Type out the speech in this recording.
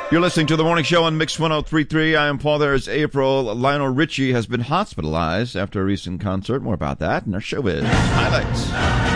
You're listening to The Morning Show on Mix 103.3. I am Paul. There's April. Lionel Richie has been hospitalized after a recent concert. More about that in our showbiz highlights.